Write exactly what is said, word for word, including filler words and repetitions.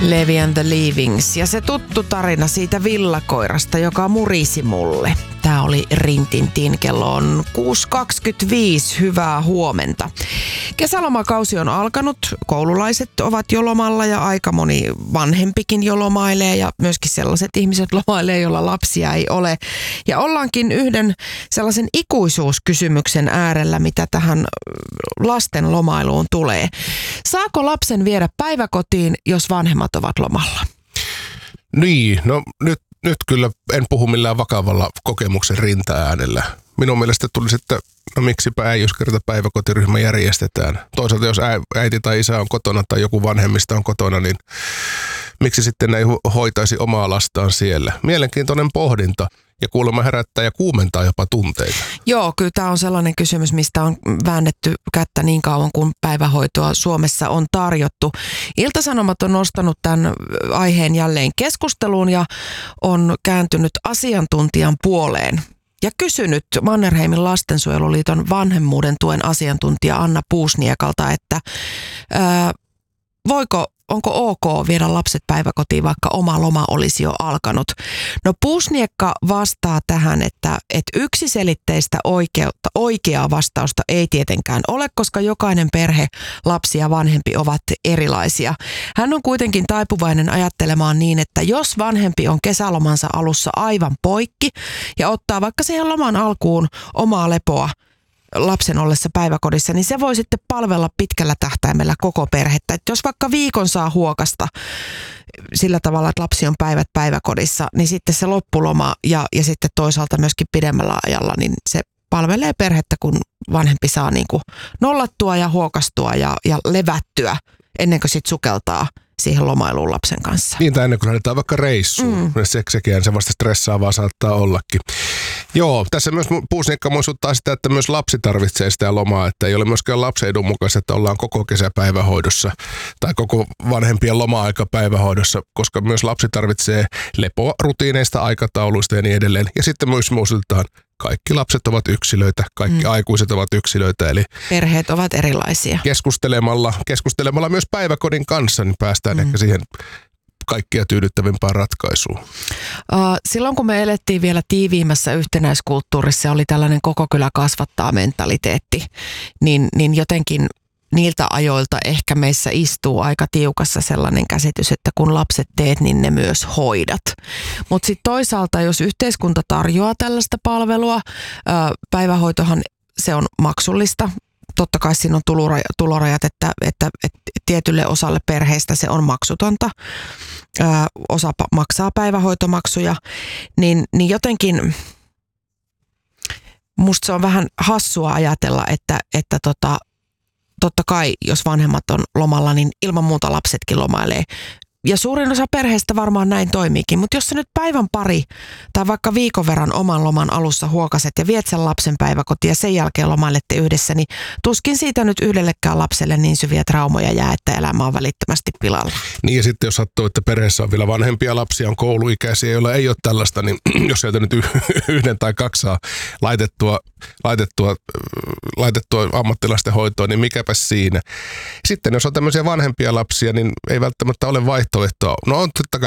Levi and the Leavings ja se tuttu tarina siitä villakoirasta, joka murisi mulle. Tämä oli Rintintin, kello on kuusi kaksikymmentäviisi, hyvää huomenta. Kesälomakausi on alkanut, koululaiset ovat jo lomalla ja aika moni vanhempikin jo lomailee ja myöskin sellaiset ihmiset lomailee, joilla lapsia ei ole. Ja ollaankin yhden sellaisen ikuisuuskysymyksen äärellä, mitä tähän lasten lomailuun tulee. Saako lapsen viedä päiväkotiin, jos vanhemmat ovat lomalla? Niin, no nyt, nyt kyllä en puhu millään vakavalla kokemuksen rintaäänellä. Minun mielestä tuli sitten, no miksipä ei, jos kerta päiväkotiryhmä järjestetään. Toisaalta jos äiti tai isä on kotona tai joku vanhemmista on kotona, niin miksi sitten ei hoitaisi omaa lastaan siellä? Mielenkiintoinen pohdinta. Ja kuulemma herättää ja kuumentaa jopa tunteita. Joo, kyllä tämä on sellainen kysymys, mistä on väännetty kättä niin kauan kuin päivähoitoa Suomessa on tarjottu. Ilta-Sanomat on nostanut tämän aiheen jälleen keskusteluun ja on kääntynyt asiantuntijan puoleen. Ja kysynyt Mannerheimin lastensuojeluliiton vanhemmuuden tuen asiantuntija Anna Puusniekalta, että ää, voiko onko ok viedä lapset päiväkotiin, vaikka oma loma olisi jo alkanut? No Puusniekka vastaa tähän, että, että yksiselitteistä oikeutta, oikeaa vastausta ei tietenkään ole, koska jokainen perhe, lapsi ja vanhempi ovat erilaisia. Hän on kuitenkin taipuvainen ajattelemaan niin, että jos vanhempi on kesälomansa alussa aivan poikki ja ottaa vaikka siihen loman alkuun omaa lepoa, lapsen ollessa päiväkodissa, niin se voi sitten palvella pitkällä tähtäimellä koko perhettä. Että jos vaikka viikon saa huokasta sillä tavalla, että lapsi on päivät päiväkodissa, niin sitten se loppuloma ja, ja sitten toisaalta myöskin pidemmällä ajalla, niin se palvelee perhettä, kun vanhempi saa niin kuin nollattua ja huokastua ja, ja levättyä ennen kuin sitten sukeltaa siihen lomailuun lapsen kanssa. Niin, tai ennen kuin lähdetään vaikka reissuun. Mm. Se, sekin se vasta stressaavaa saattaa ollakin. Joo, tässä myös Puusniekka muistuttaa sitä, että myös lapsi tarvitsee sitä lomaa, että ei ole myöskään lapsen edun mukaista, että ollaan koko kesä päivähoidossa tai koko vanhempien loma-aika päivähoidossa, koska myös lapsi tarvitsee lepoa rutiineista, aikatauluista ja niin edelleen. Ja sitten myös muistutetaan, kaikki lapset ovat yksilöitä, kaikki mm. aikuiset ovat yksilöitä, eli perheet ovat erilaisia. Keskustelemalla, keskustelemalla myös päiväkodin kanssa, niin päästään mm. ehkä siihen kaikkia tyydyttävimpään ratkaisuun. Uh, silloin kun me elettiin vielä tiiviimmässä yhtenäiskulttuurissa, oli tällainen koko kylä kasvattaa mentaliteetti, niin, niin jotenkin niiltä ajoilta ehkä meissä istuu aika tiukassa sellainen käsitys, että kun lapset teet, niin ne myös hoidat. Mutta sitten toisaalta, jos yhteiskunta tarjoaa tällaista palvelua, päivähoitohan se on maksullista. Totta kai siinä on tulorajat, että, että, että tietylle osalle perheistä se on maksutonta. Osa maksaa päivähoitomaksuja, niin, niin jotenkin musta se on vähän hassua ajatella, että, että tota, totta kai, jos vanhemmat on lomalla, niin ilman muuta lapsetkin lomailee. Ja suurin osa perheistä varmaan näin toimiikin, mutta jos sä nyt päivän pari tai vaikka viikon verran oman loman alussa huokaset ja viet sen lapsen päiväkotiin ja sen jälkeen lomailette yhdessä, niin tuskin siitä nyt yhdellekään lapselle niin syviä traumoja jää, että elämä on välittömästi pilalla. Niin ja sitten jos sattuu, että perheessä on vielä vanhempia lapsia, on kouluikäisiä, joilla ei ole tällaista, niin jos sieltä nyt yhden tai kaksi saa laitettua, laitettua, laitettua ammattilaisten hoitoon, niin mikäpä siinä. Sitten jos on tämmöisiä vanhempia lapsia, niin ei välttämättä ole vaihtoehtoa. No on totta kai